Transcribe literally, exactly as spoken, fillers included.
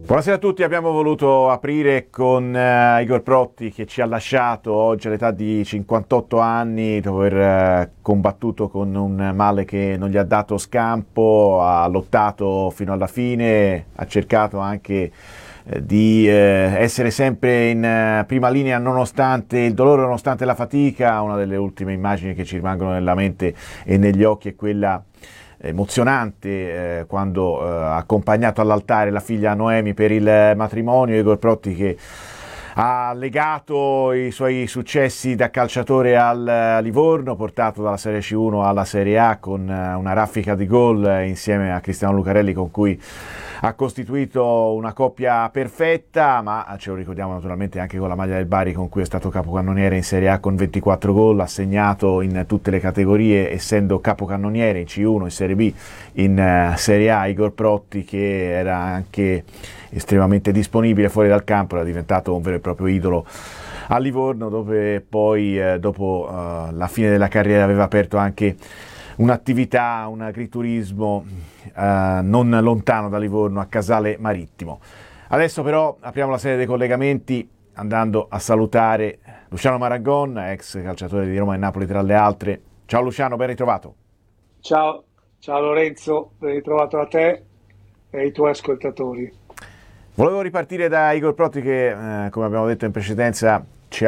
Buonasera a tutti, abbiamo voluto aprire con uh, Igor Protti che ci ha lasciato oggi all'età di cinquantotto anni dopo aver uh, combattuto con un male che non gli ha dato scampo, ha lottato fino alla fine, ha cercato anche uh, di uh, essere sempre in uh, prima linea nonostante il dolore, nonostante la fatica. Una delle ultime immagini che ci rimangono nella mente e negli occhi è quella emozionante eh, quando eh, ha accompagnato all'altare la figlia Noemi per il matrimonio. Igor Protti che ha legato i suoi successi da calciatore al Livorno, portato dalla Serie C uno alla Serie A con una raffica di gol insieme a Cristiano Lucarelli, con cui ha costituito una coppia perfetta, ma ce lo ricordiamo naturalmente anche con la maglia del Bari, con cui è stato capocannoniere in Serie A con ventiquattro gol, ha segnato in tutte le categorie essendo capocannoniere in C uno, in Serie B, in Serie A. Igor Protti, che era anche estremamente disponibile fuori dal campo, era diventato un vero e proprio idolo a Livorno, dove poi eh, dopo uh, la fine della carriera aveva aperto anche un'attività, un agriturismo uh, non lontano da Livorno, a Casale Marittimo. Adesso però apriamo la serie dei collegamenti andando a salutare Luciano Maragòn, ex calciatore di Roma e Napoli tra le altre. Ciao Luciano, ben ritrovato. Ciao, ciao Lorenzo, ben ritrovato a te e ai tuoi ascoltatori. Volevo ripartire da Igor Protti che, eh, come abbiamo detto in precedenza,